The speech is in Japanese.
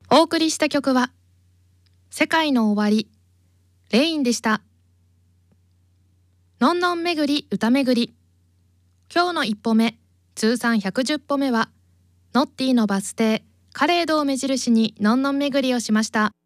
お送りした曲は世界の終わりレインでした。のんのんめぐり歌めぐり、今日の一歩目通算110歩目はノッティのバス停カレードを目印にのんのんめぐりをしました。